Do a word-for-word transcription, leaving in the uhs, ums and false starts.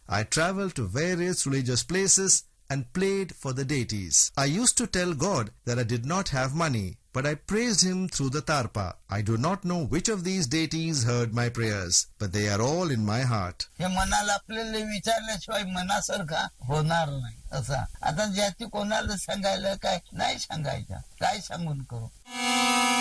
I traveled to various religious places and played for the deities. I used to tell God that I did not have money, but I praised Him through the tarpa. I do not know which of these deities heard my prayers, but they are all in my heart. हे मनाला आपल्याला विचारल्याशिवाय मनासारखा होणार नाही असा. आता ज्याची कोणाला सांगायला काय नाही सांगायचं, काय सांगून करू.